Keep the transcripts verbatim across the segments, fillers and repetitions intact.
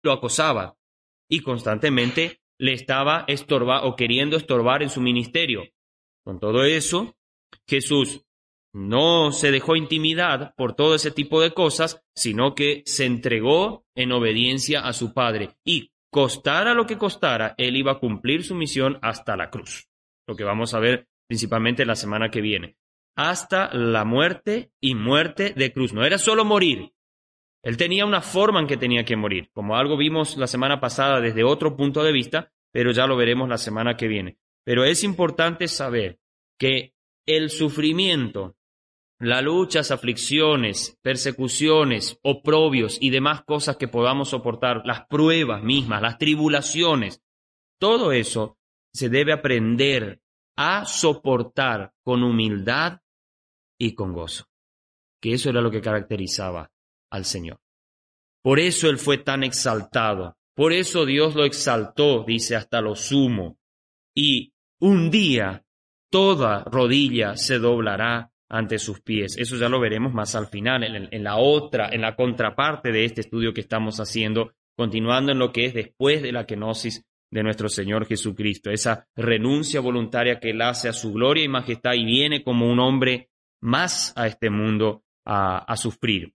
lo acosaba y constantemente le estaba estorba o queriendo estorbar en su ministerio. Con todo eso, Jesús no se dejó intimidar por todo ese tipo de cosas, sino que se entregó en obediencia a su Padre. Y costara lo que costara, él iba a cumplir su misión hasta la cruz. Lo que vamos a ver principalmente la semana que viene. Hasta la muerte y muerte de cruz. No era solo morir. Él tenía una forma en que tenía que morir, como algo vimos la semana pasada desde otro punto de vista, pero ya lo veremos la semana que viene. Pero es importante saber que el sufrimiento, las luchas, aflicciones, persecuciones, oprobios y demás cosas que podamos soportar, las pruebas mismas, las tribulaciones, todo eso se debe aprender a soportar con humildad y con gozo, que eso era lo que caracterizaba al Señor. Por eso Él fue tan exaltado, por eso Dios lo exaltó, dice, hasta lo sumo, y un día toda rodilla se doblará ante sus pies. Eso ya lo veremos más al final, en, en la otra, en la contraparte de este estudio que estamos haciendo, continuando en lo que es después de la kenosis de nuestro Señor Jesucristo, esa renuncia voluntaria que Él hace a su gloria y majestad y viene como un hombre más a este mundo a, a sufrir.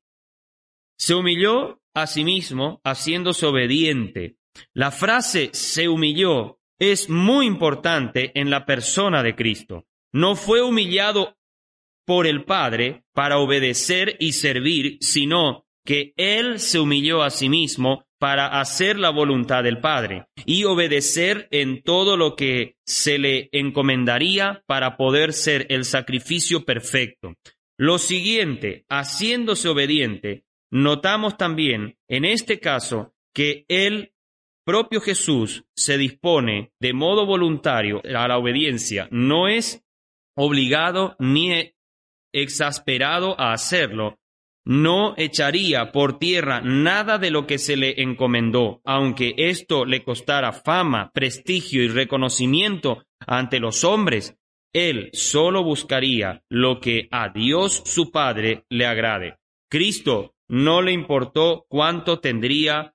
Se humilló a sí mismo, haciéndose obediente. La frase se humilló es muy importante en la persona de Cristo. No fue humillado por el Padre para obedecer y servir, sino que Él se humilló a sí mismo para hacer la voluntad del Padre y obedecer en todo lo que se le encomendaría para poder ser el sacrificio perfecto. Lo siguiente, haciéndose obediente, notamos también en este caso que el propio Jesús se dispone de modo voluntario a la obediencia, no es obligado ni exasperado a hacerlo, no echaría por tierra nada de lo que se le encomendó, aunque esto le costara fama, prestigio y reconocimiento ante los hombres. Él solo buscaría lo que a Dios su Padre le agrade. Cristo no le importó cuánto tendría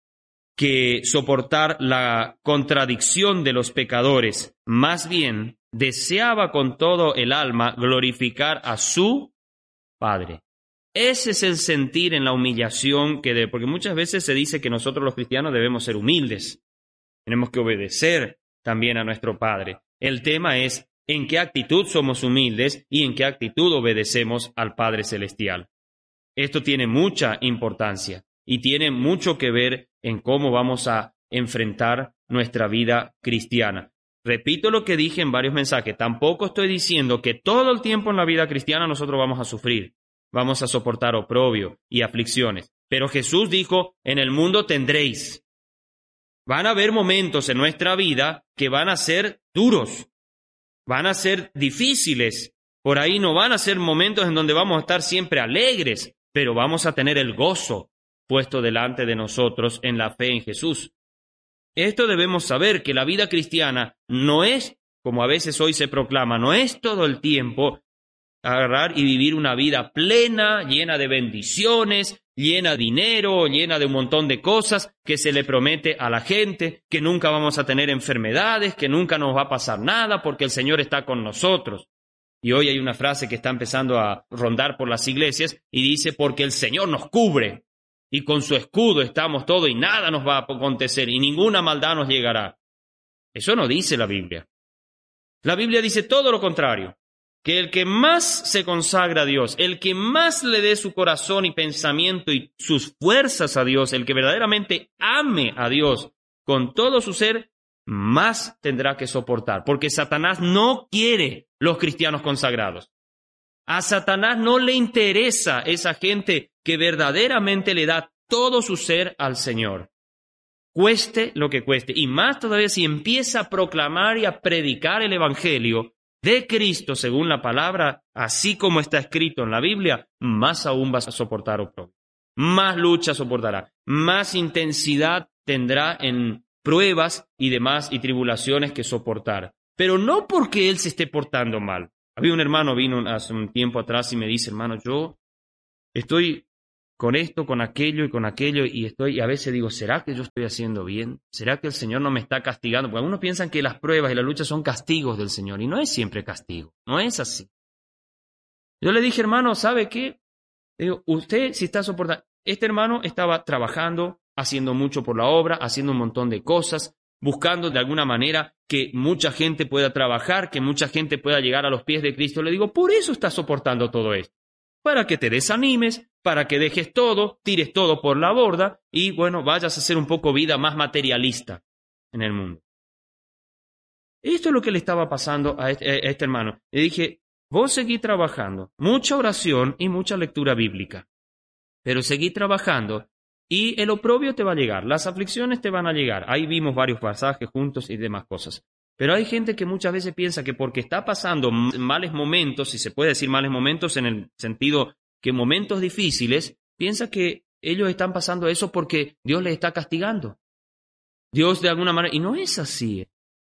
que soportar la contradicción de los pecadores, más bien deseaba con todo el alma glorificar a su Padre. Ese es el sentir en la humillación que de, porque muchas veces se dice que nosotros los cristianos debemos ser humildes, tenemos que obedecer también a nuestro Padre. El tema es en qué actitud somos humildes y en qué actitud obedecemos al Padre Celestial. Esto tiene mucha importancia y tiene mucho que ver en cómo vamos a enfrentar nuestra vida cristiana. Repito lo que dije en varios mensajes, tampoco estoy diciendo que todo el tiempo en la vida cristiana nosotros vamos a sufrir, vamos a soportar oprobio y aflicciones. Pero Jesús dijo, en el mundo tendréis. Van a haber momentos en nuestra vida que van a ser duros, van a ser difíciles. Por ahí no van a ser momentos en donde vamos a estar siempre alegres, pero vamos a tener el gozo puesto delante de nosotros en la fe en Jesús. Esto debemos saber, que la vida cristiana no es, como a veces hoy se proclama, no es todo el tiempo agarrar y vivir una vida plena, llena de bendiciones, llena de dinero, llena de un montón de cosas que se le promete a la gente, que nunca vamos a tener enfermedades, que nunca nos va a pasar nada porque el Señor está con nosotros. Y hoy hay una frase que está empezando a rondar por las iglesias y dice, porque el Señor nos cubre y con su escudo estamos todos y nada nos va a acontecer y ninguna maldad nos llegará. Eso no dice la Biblia. La Biblia dice todo lo contrario, que el que más se consagra a Dios, el que más le dé su corazón y pensamiento y sus fuerzas a Dios, el que verdaderamente ame a Dios con todo su ser, más tendrá que soportar, porque Satanás no quiere los cristianos consagrados. A Satanás no le interesa esa gente que verdaderamente le da todo su ser al Señor, cueste lo que cueste, y más todavía si empieza a proclamar y a predicar el Evangelio de Cristo según la palabra, así como está escrito en la Biblia, más aún vas a soportar oprobio, más lucha soportará, más intensidad tendrá en pruebas y demás y tribulaciones que soportar, pero no porque él se esté portando mal. Había un hermano, vino hace un tiempo atrás y me dice, hermano, yo estoy con esto, con aquello y con aquello, y estoy, y a veces digo, ¿será que yo estoy haciendo bien? ¿Será que el Señor no me está castigando? Porque algunos piensan que las pruebas y las luchas son castigos del Señor, y no es siempre castigo, no es así. Yo le dije, hermano, ¿sabe qué? Digo, usted si está soportando, este hermano estaba trabajando, haciendo mucho por la obra, haciendo un montón de cosas, buscando de alguna manera que mucha gente pueda trabajar, que mucha gente pueda llegar a los pies de Cristo. Le digo, por eso está soportando todo esto. Para que te desanimes, para que dejes todo, tires todo por la borda y, bueno, vayas a hacer un poco vida más materialista en el mundo. Esto es lo que le estaba pasando a este, a este hermano. Le dije, vos seguí trabajando, mucha oración y mucha lectura bíblica, pero seguí trabajando y el oprobio te va a llegar, las aflicciones te van a llegar. Ahí vimos varios pasajes juntos y demás cosas. Pero hay gente que muchas veces piensa que porque está pasando males momentos, si se puede decir males momentos en el sentido que momentos difíciles, piensa que ellos están pasando eso porque Dios les está castigando. Dios de alguna manera, y no es así.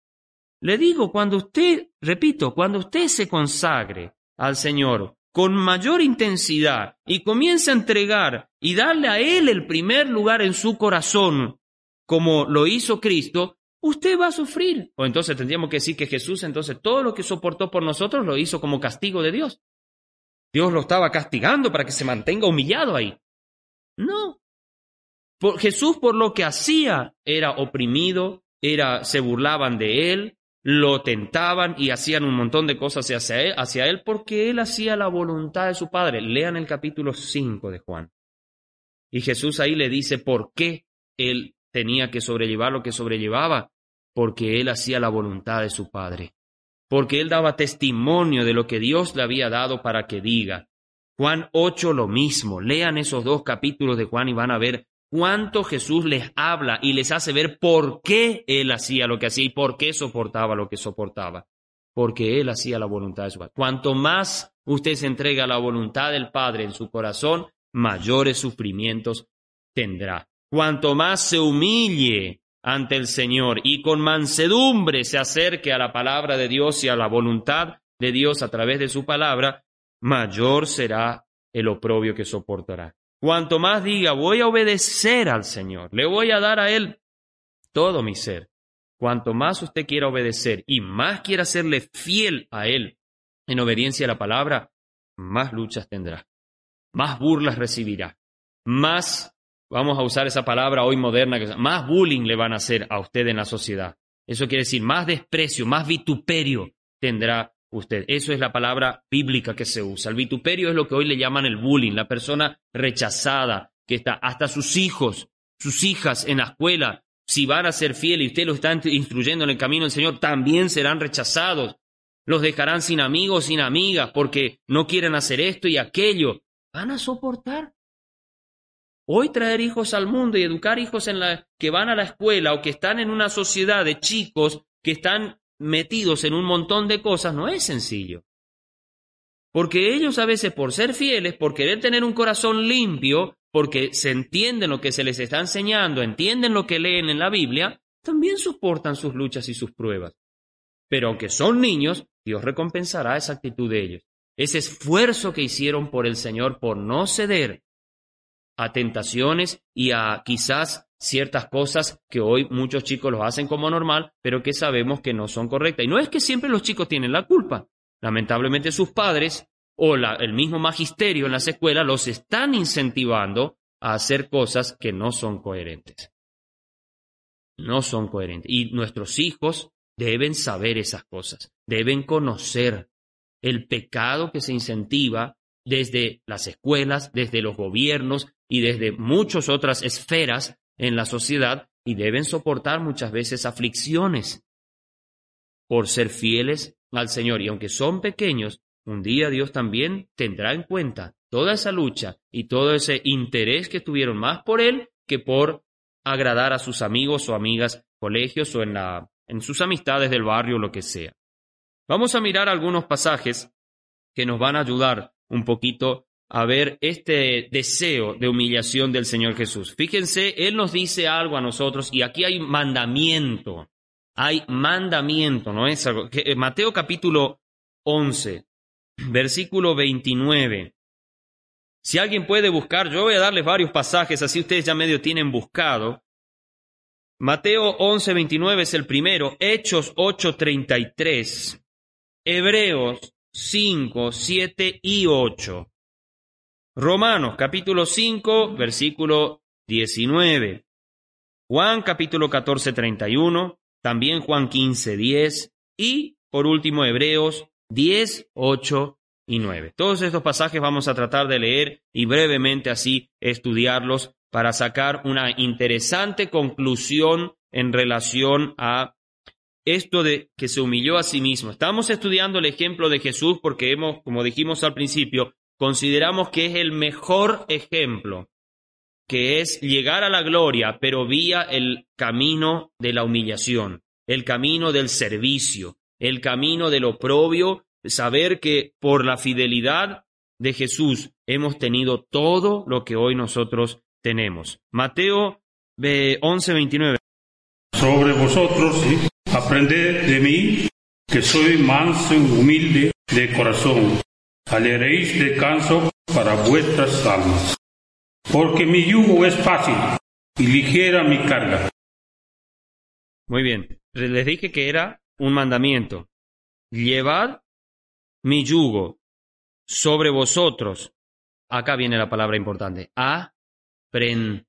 Le digo, cuando usted, repito, cuando usted se consagre al Señor con mayor intensidad y comience a entregar y darle a Él el primer lugar en su corazón, como lo hizo Cristo, usted va a sufrir. O entonces tendríamos que decir que Jesús, entonces, todo lo que soportó por nosotros lo hizo como castigo de Dios. Dios lo estaba castigando para que se mantenga humillado ahí. No. Por Jesús, por lo que hacía, era oprimido, era, se burlaban de Él, lo tentaban y hacían un montón de cosas hacia él, hacia él porque Él hacía la voluntad de su Padre. Lean el capítulo cinco de Juan. Y Jesús ahí le dice por qué Él tenía que sobrellevar lo que sobrellevaba, porque Él hacía la voluntad de su Padre, porque Él daba testimonio de lo que Dios le había dado para que diga. Juan ocho lo mismo, lean esos dos capítulos de Juan y van a ver cuánto Jesús les habla y les hace ver por qué Él hacía lo que hacía y por qué soportaba lo que soportaba, porque Él hacía la voluntad de su Padre. Cuanto más usted se entrega a la voluntad del Padre en su corazón, mayores sufrimientos tendrá. Cuanto más se humille ante el Señor y con mansedumbre se acerque a la palabra de Dios y a la voluntad de Dios a través de su palabra, mayor será el oprobio que soportará. Cuanto más diga, voy a obedecer al Señor, le voy a dar a Él todo mi ser. Cuanto más usted quiera obedecer y más quiera serle fiel a Él en obediencia a la palabra, más luchas tendrá, más burlas recibirá, más, vamos a usar esa palabra hoy moderna, más bullying le van a hacer a usted en la sociedad. Eso quiere decir más desprecio, más vituperio tendrá usted. Eso es la palabra bíblica que se usa. El vituperio es lo que hoy le llaman el bullying, la persona rechazada, que está hasta sus hijos, sus hijas en la escuela, si van a ser fieles y usted los está instruyendo en el camino del Señor, también serán rechazados. Los dejarán sin amigos, sin amigas, porque no quieren hacer esto y aquello. Van a soportar. Hoy traer hijos al mundo y educar hijos en la, que van a la escuela o que están en una sociedad de chicos que están metidos en un montón de cosas no es sencillo. Porque ellos a veces por ser fieles, por querer tener un corazón limpio, porque se entienden lo que se les está enseñando, entienden lo que leen en la Biblia, también soportan sus luchas y sus pruebas. Pero aunque son niños, Dios recompensará esa actitud de ellos. Ese esfuerzo que hicieron por el Señor, por no ceder a tentaciones y a quizás ciertas cosas que hoy muchos chicos los hacen como normal, pero que sabemos que no son correctas. Y no es que siempre los chicos tienen la culpa. Lamentablemente sus padres o la, el mismo magisterio en las escuelas los están incentivando a hacer cosas que no son coherentes. No son coherentes. Y nuestros hijos deben saber esas cosas, deben conocer el pecado que se incentiva desde las escuelas, desde los gobiernos y desde muchas otras esferas en la sociedad y deben soportar muchas veces aflicciones por ser fieles al Señor. Y aunque son pequeños, un día Dios también tendrá en cuenta toda esa lucha y todo ese interés que tuvieron más por Él que por agradar a sus amigos o amigas, colegios o en, la, en sus amistades del barrio o lo que sea. Vamos a mirar algunos pasajes que nos van a ayudar un poquito a ver este deseo de humillación del Señor Jesús. Fíjense, Él nos dice algo a nosotros y aquí hay mandamiento. Hay mandamiento, ¿no es algo? Mateo capítulo once, versículo veintinueve. Si alguien puede buscar, yo voy a darles varios pasajes, así ustedes ya medio tienen buscado. Mateo once veintinueve es el primero, Hechos ocho treinta y tres, Hebreos cinco, siete y ocho, Romanos capítulo cinco, versículo diecinueve, Juan capítulo catorce, treinta y uno, también Juan quince, diez y por último Hebreos diez, ocho y nueve. Todos estos pasajes vamos a tratar de leer y brevemente así estudiarlos para sacar una interesante conclusión en relación a esto de que se humilló a sí mismo. Estamos estudiando el ejemplo de Jesús porque hemos, como dijimos al principio, consideramos que es el mejor ejemplo, que es llegar a la gloria, pero vía el camino de la humillación, el camino del servicio, el camino del oprobio, saber que por la fidelidad de Jesús hemos tenido todo lo que hoy nosotros tenemos. Mateo once veintinueve. Sobre vosotros, ¿sí? Aprended de mí, que soy manso y humilde de corazón. Hallaréis descanso para vuestras almas. Porque mi yugo es fácil y ligera mi carga. Muy bien. Les dije que era un mandamiento. Llevad mi yugo sobre vosotros. Acá viene la palabra importante. Aprended.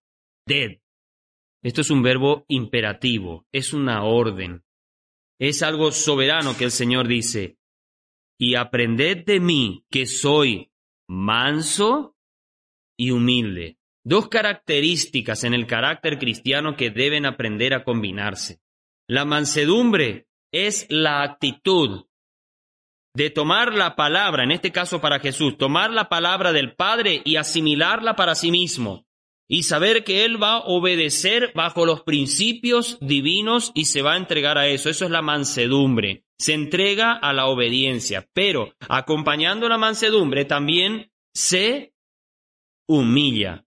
Esto es un verbo imperativo, es una orden. Es algo soberano que el Señor dice. Y aprended de mí, que soy manso y humilde. Dos características en el carácter cristiano que deben aprender a combinarse. La mansedumbre es la actitud de tomar la palabra, en este caso para Jesús, tomar la palabra del Padre y asimilarla para sí mismo. Y saber que Él va a obedecer bajo los principios divinos y se va a entregar a eso. Eso es la mansedumbre. Se entrega a la obediencia. Pero acompañando la mansedumbre también se humilla.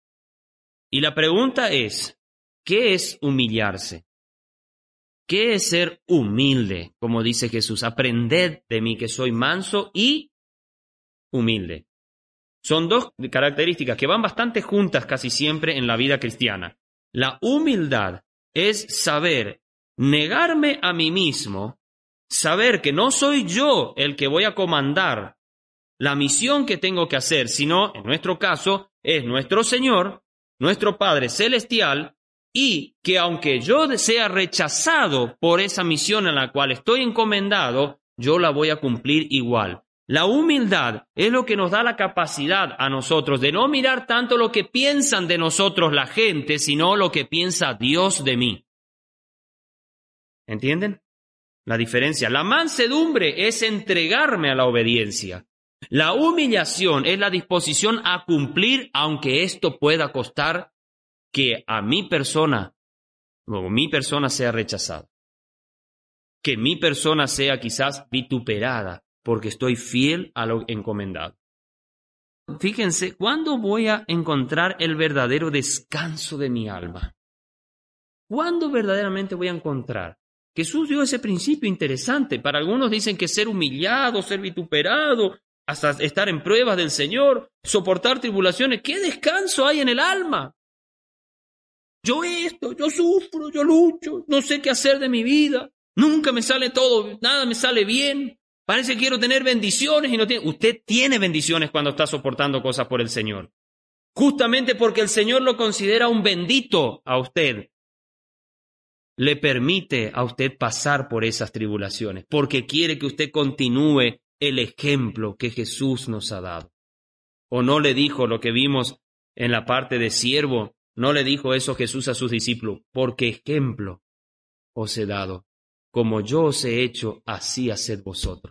Y la pregunta es, ¿qué es humillarse? ¿Qué es ser humilde? Como dice Jesús, aprended de mí que soy manso y humilde. Son dos características que van bastante juntas casi siempre en la vida cristiana. La humildad es saber negarme a mí mismo, saber que no soy yo el que voy a comandar la misión que tengo que hacer, sino, en nuestro caso, es nuestro Señor, nuestro Padre Celestial, y que aunque yo sea rechazado por esa misión en la cual estoy encomendado, yo la voy a cumplir igual. La humildad es lo que nos da la capacidad a nosotros de no mirar tanto lo que piensan de nosotros la gente, sino lo que piensa Dios de mí. ¿Entienden? La diferencia. La mansedumbre es entregarme a la obediencia. La humillación es la disposición a cumplir, aunque esto pueda costar que a mi persona, o mi persona sea rechazada. Que mi persona sea quizás vituperada, porque estoy fiel a lo encomendado. Fíjense, ¿cuándo voy a encontrar el verdadero descanso de mi alma? ¿Cuándo verdaderamente voy a encontrar? Jesús dio ese principio interesante. Para algunos dicen que ser humillado, ser vituperado, hasta estar en pruebas del Señor, soportar tribulaciones. ¿Qué descanso hay en el alma? Yo esto, yo sufro, yo lucho, no sé qué hacer de mi vida. Nunca me sale todo, nada me sale bien. Parece que quiero tener bendiciones y no tiene. Usted tiene bendiciones cuando está soportando cosas por el Señor. Justamente porque el Señor lo considera un bendito a usted. Le permite a usted pasar por esas tribulaciones, porque quiere que usted continúe el ejemplo que Jesús nos ha dado. ¿O no le dijo lo que vimos en la parte de siervo? ¿No le dijo eso Jesús a sus discípulos? Porque ejemplo os he dado. Como yo os he hecho, así haced vosotros.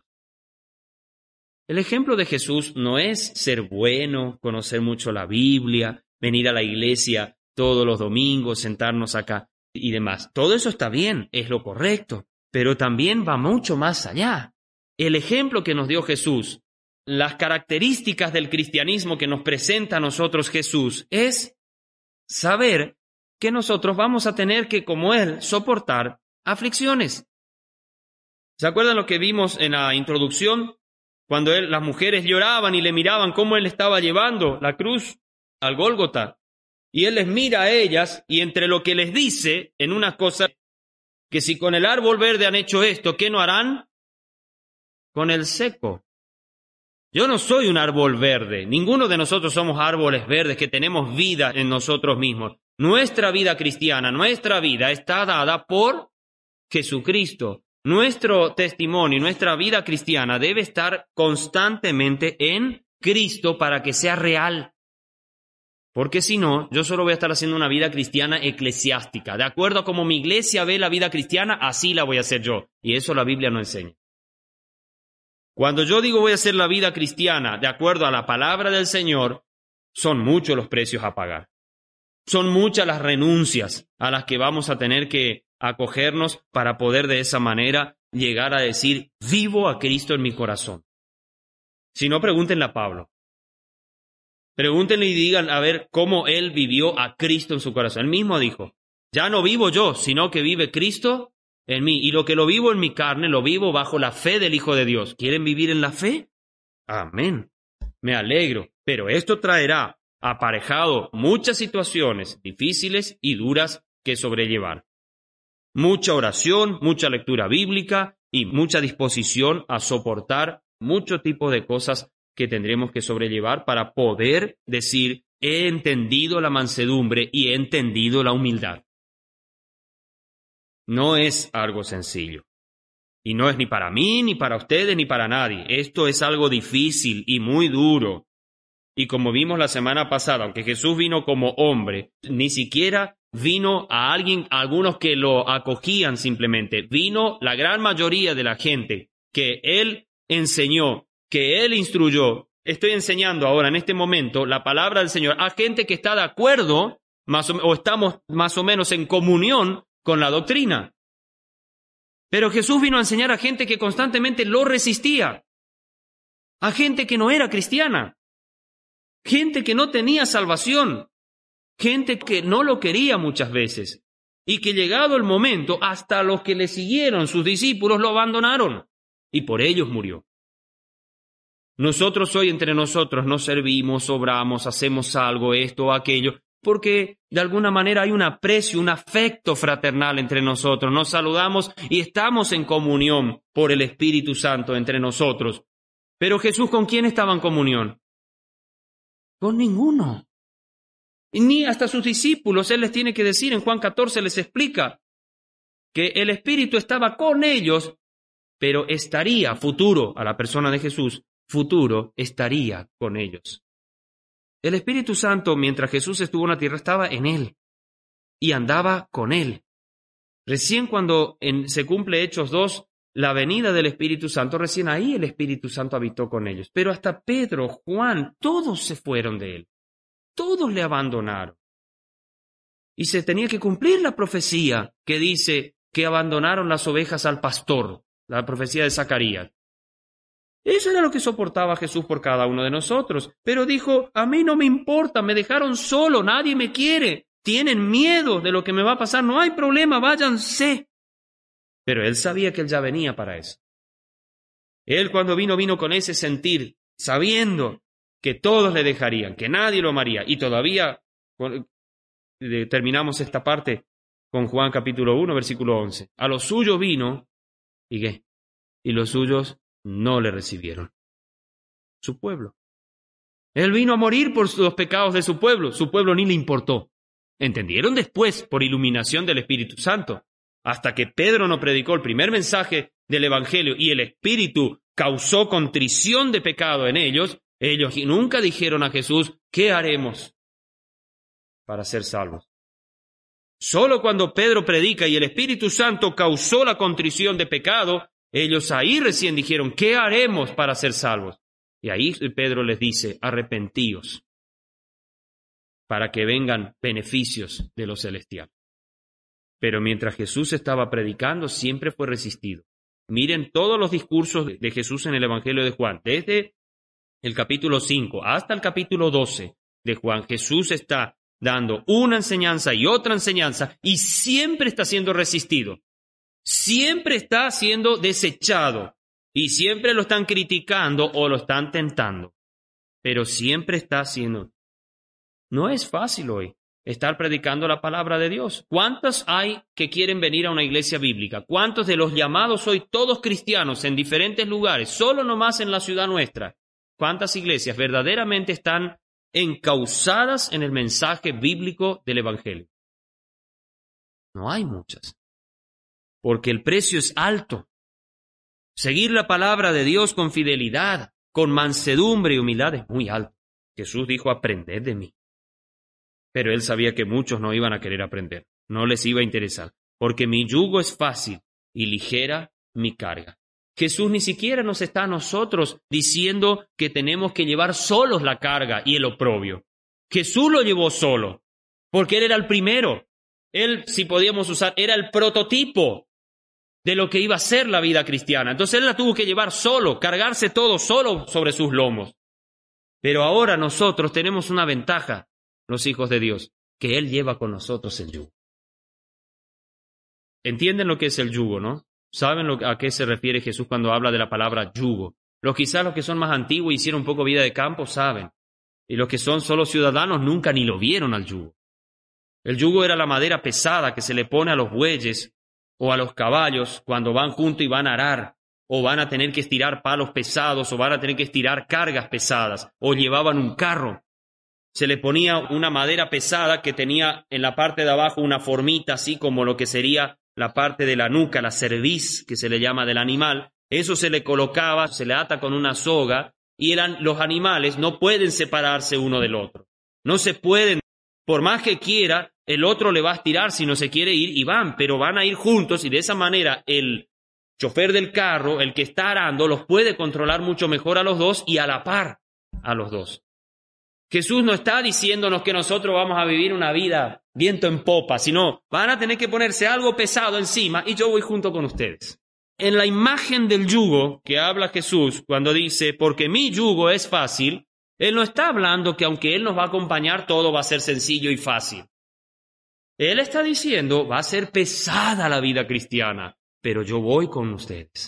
El ejemplo de Jesús no es ser bueno, conocer mucho la Biblia, venir a la iglesia todos los domingos, sentarnos acá y demás. Todo eso está bien, es lo correcto, pero también va mucho más allá. El ejemplo que nos dio Jesús, las características del cristianismo que nos presenta a nosotros Jesús, es saber que nosotros vamos a tener que, como Él, soportar aflicciones. ¿Se acuerdan lo que vimos en la introducción? cuando él, las mujeres lloraban y le miraban cómo él estaba llevando la cruz al Gólgota. Y él les mira a ellas y entre lo que les dice en unas cosas, que si con el árbol verde han hecho esto, ¿qué no harán? Con el seco. Yo no soy un árbol verde. Ninguno de nosotros somos árboles verdes que tenemos vida en nosotros mismos. Nuestra vida cristiana, nuestra vida está dada por Jesucristo. Nuestro testimonio, nuestra vida cristiana debe estar constantemente en Cristo para que sea real. Porque si no, yo solo voy a estar haciendo una vida cristiana eclesiástica. De acuerdo a cómo mi iglesia ve la vida cristiana, así la voy a hacer yo. Y eso la Biblia no enseña. Cuando yo digo voy a hacer la vida cristiana de acuerdo a la palabra del Señor, son muchos los precios a pagar. Son muchas las renuncias a las que vamos a tener que acogernos para poder de esa manera llegar a decir, vivo a Cristo en mi corazón. Si no, pregúntenle a Pablo. Pregúntenle y digan a ver cómo él vivió a Cristo en su corazón. Él mismo dijo, ya no vivo yo, sino que vive Cristo en mí. Y lo que lo vivo en mi carne, lo vivo bajo la fe del Hijo de Dios. ¿Quieren vivir en la fe? Amén. Me alegro. Pero esto traerá aparejado muchas situaciones difíciles y duras que sobrellevar. Mucha oración, mucha lectura bíblica y mucha disposición a soportar mucho tipo de cosas que tendremos que sobrellevar para poder decir, he entendido la mansedumbre y he entendido la humildad. No es algo sencillo. Y no es ni para mí, ni para ustedes, ni para nadie. Esto es algo difícil y muy duro. Y como vimos la semana pasada, aunque Jesús vino como hombre, ni siquiera vino a alguien, a algunos que lo acogían simplemente. Vino la gran mayoría de la gente que Él enseñó, que Él instruyó. Estoy enseñando ahora, en este momento, la palabra del Señor a gente que está de acuerdo, más o, o estamos más o menos en comunión con la doctrina. Pero Jesús vino a enseñar a gente que constantemente lo resistía, a gente que no era cristiana, gente que no tenía salvación, gente que no lo quería muchas veces, y que llegado el momento, hasta los que le siguieron, sus discípulos, lo abandonaron, y por ellos murió. Nosotros hoy entre nosotros nos servimos, obramos, hacemos algo, esto o aquello, porque de alguna manera hay un aprecio, un afecto fraternal entre nosotros. Nos saludamos y estamos en comunión por el Espíritu Santo entre nosotros. Pero Jesús, ¿con quién estaba en comunión? Con ninguno. Ni hasta sus discípulos. Él les tiene que decir, en Juan catorce les explica que el Espíritu estaba con ellos, pero estaría futuro a la persona de Jesús. Futuro estaría con ellos. El Espíritu Santo, mientras Jesús estuvo en la tierra, estaba en él y andaba con él. Recién cuando en, se cumple Hechos dos, la venida del Espíritu Santo, recién ahí el Espíritu Santo habitó con ellos. Pero hasta Pedro, Juan, todos se fueron de él. Todos le abandonaron. Y se tenía que cumplir la profecía que dice que abandonaron las ovejas al pastor, la profecía de Zacarías. Eso era lo que soportaba Jesús por cada uno de nosotros. Pero dijo, a mí no me importa, me dejaron solo, nadie me quiere. Tienen miedo de lo que me va a pasar, no hay problema, váyanse. Pero él sabía que él ya venía para eso. Él cuando vino, vino con ese sentir, sabiendo que todos le dejarían, que nadie lo amaría. Y todavía terminamos esta parte con Juan capítulo uno, versículo once. A los suyos vino, ¿y qué? Y los suyos no le recibieron. Su pueblo. Él vino a morir por los pecados de su pueblo. Su pueblo ni le importó. Entendieron después, por iluminación del Espíritu Santo. Hasta que Pedro no predicó el primer mensaje del Evangelio y el Espíritu causó contrición de pecado en ellos, ellos nunca dijeron a Jesús, ¿qué haremos para ser salvos? Solo cuando Pedro predica y el Espíritu Santo causó la contrición de pecado, ellos ahí recién dijeron, ¿qué haremos para ser salvos? Y ahí Pedro les dice, arrepentíos, para que vengan beneficios de lo celestial. Pero mientras Jesús estaba predicando, siempre fue resistido. Miren todos los discursos de Jesús en el Evangelio de Juan, desde el capítulo cinco hasta el capítulo doce de Juan. Jesús está dando una enseñanza y otra enseñanza y siempre está siendo resistido. Siempre está siendo desechado. Y siempre lo están criticando o lo están tentando. Pero siempre está haciendo. No es fácil hoy estar predicando la palabra de Dios. ¿Cuántos hay que quieren venir a una iglesia bíblica? ¿Cuántos de los llamados hoy, todos cristianos en diferentes lugares, solo nomás en la ciudad nuestra? ¿Cuántas iglesias verdaderamente están encausadas en el mensaje bíblico del Evangelio? No hay muchas. Porque el precio es alto. Seguir la palabra de Dios con fidelidad, con mansedumbre y humildad es muy alto. Jesús dijo, aprended de mí. Pero él sabía que muchos no iban a querer aprender, no les iba a interesar, porque mi yugo es fácil y ligera mi carga. Jesús ni siquiera nos está a nosotros diciendo que tenemos que llevar solos la carga y el oprobio. Jesús lo llevó solo, porque él era el primero. Él, si podíamos usar, era el prototipo de lo que iba a ser la vida cristiana. Entonces él la tuvo que llevar solo, cargarse todo solo sobre sus lomos. Pero ahora nosotros tenemos una ventaja, los hijos de Dios, que Él lleva con nosotros el yugo. ¿Entienden lo que es el yugo, no? ¿Saben lo, a qué se refiere Jesús cuando habla de la palabra yugo? Los quizás los que son más antiguos y hicieron un poco vida de campo saben. Y los que son solo ciudadanos nunca ni lo vieron al yugo. El yugo era la madera pesada que se le pone a los bueyes o a los caballos cuando van juntos y van a arar, o van a tener que estirar palos pesados, o van a tener que estirar cargas pesadas, o llevaban un carro. Se le ponía una madera pesada que tenía en la parte de abajo una formita, así como lo que sería la parte de la nuca, la cerviz, que se le llama del animal. Eso se le colocaba, se le ata con una soga, y eran los animales no pueden separarse uno del otro. No se pueden, por más que quiera, el otro le va a estirar si no se quiere ir, y van, pero van a ir juntos, y de esa manera el chofer del carro, el que está arando, los puede controlar mucho mejor a los dos y a la par a los dos. Jesús no está diciéndonos que nosotros vamos a vivir una vida viento en popa, sino van a tener que ponerse algo pesado encima y yo voy junto con ustedes. En la imagen del yugo que habla Jesús cuando dice, porque mi yugo es fácil, Él no está hablando que aunque Él nos va a acompañar, todo va a ser sencillo y fácil. Él está diciendo, va a ser pesada la vida cristiana, pero yo voy con ustedes.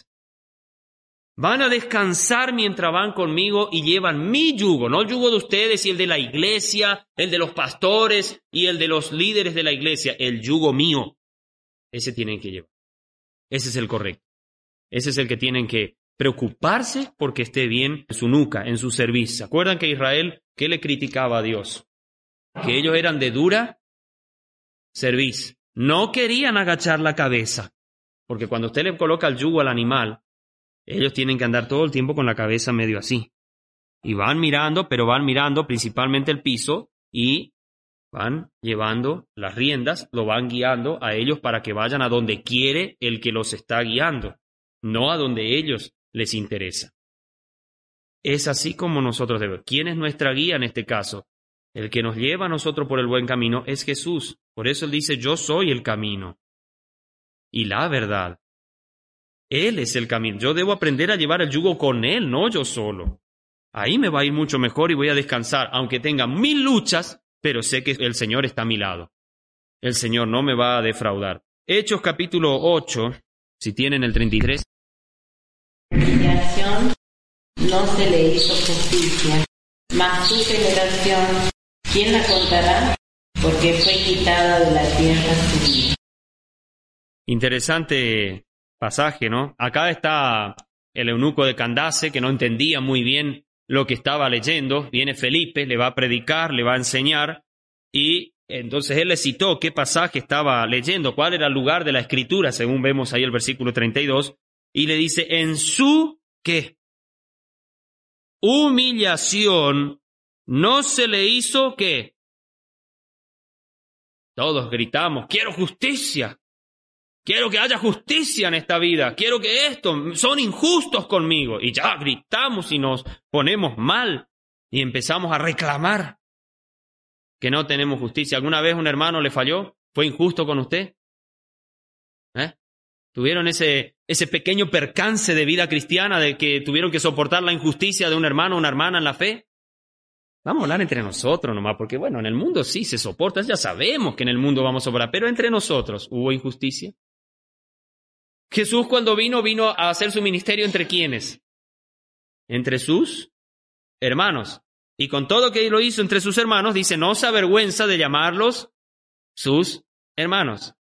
Van a descansar mientras van conmigo y llevan mi yugo, no el yugo de ustedes y el de la iglesia, el de los pastores y el de los líderes de la iglesia, el yugo mío. Ese tienen que llevar. Ese es el correcto. Ese es el que tienen que preocuparse porque esté bien en su nuca, en su cerviz. ¿Se acuerdan que Israel, qué le criticaba a Dios? Que ellos eran de dura cerviz. No querían agachar la cabeza, porque cuando usted le coloca el yugo al animal, ellos tienen que andar todo el tiempo con la cabeza medio así. Y van mirando, pero van mirando principalmente el piso y van llevando las riendas, lo van guiando a ellos para que vayan a donde quiere el que los está guiando, no a donde ellos les interesa. Es así como nosotros debemos. ¿Quién es nuestra guía en este caso? El que nos lleva a nosotros por el buen camino es Jesús. Por eso Él dice, yo soy el camino y la verdad. Él es el camino. Yo debo aprender a llevar el yugo con Él, no yo solo. Ahí me va a ir mucho mejor y voy a descansar, aunque tenga mil luchas, pero sé que el Señor está a mi lado. El Señor no me va a defraudar. Hechos capítulo ocho, si tienen el treinta y tres. Generación no se le hizo justicia, mas su generación, ¿quién la contará? Porque fue quitada de la tierra su vida. Interesante pasaje, ¿no? Acá está el eunuco de Candace, que no entendía muy bien lo que estaba leyendo. Viene Felipe, le va a predicar, le va a enseñar, y entonces él le citó qué pasaje estaba leyendo, cuál era el lugar de la Escritura, según vemos ahí el versículo treinta y dos, y le dice, en su, ¿qué? Humillación no se le hizo, ¿qué? Todos gritamos, quiero justicia. Quiero que haya justicia en esta vida. Quiero que esto, son injustos conmigo. Y ya gritamos y nos ponemos mal y empezamos a reclamar que no tenemos justicia. ¿Alguna vez un hermano le falló? ¿Fue injusto con usted? ¿Eh? ¿Tuvieron ese, ese pequeño percance de vida cristiana de que tuvieron que soportar la injusticia de un hermano o una hermana en la fe? Vamos a hablar entre nosotros nomás, porque bueno, en el mundo sí se soporta, ya sabemos que en el mundo vamos a soportar, pero entre nosotros, ¿hubo injusticia? Jesús cuando vino, vino a hacer su ministerio ¿entre quiénes? Entre sus hermanos. Y con todo que lo hizo entre sus hermanos, dice, no se avergüenza de llamarlos sus hermanos.